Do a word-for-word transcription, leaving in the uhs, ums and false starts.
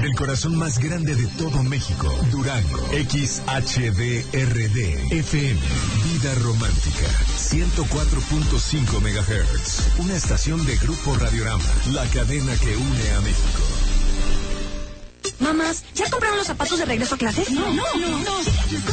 el corazón más grande de todo México, Durango. X H D R D F M, Vida Romántica, ciento cuatro punto cinco megahertz. Una estación de Grupo Radiorama, la cadena que une a México. Mamás, ¿ya compraron los zapatos de regreso a clases? No, no, no, no.